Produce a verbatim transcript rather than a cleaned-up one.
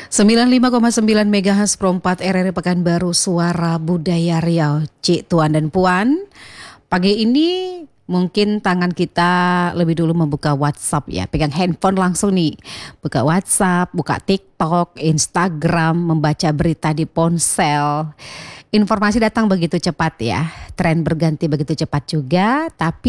sembilan puluh lima koma sembilan megahertz Pro empat R R I Pekanbaru, Suara Budaya Riau. Cik, Tuan dan Puan, pagi ini mungkin tangan kita lebih dulu membuka WhatsApp ya. Pegang handphone langsung nih. Buka WhatsApp, buka TikTok, Instagram, membaca berita di ponsel. Informasi datang begitu cepat ya. Tren berganti begitu cepat juga. Tapi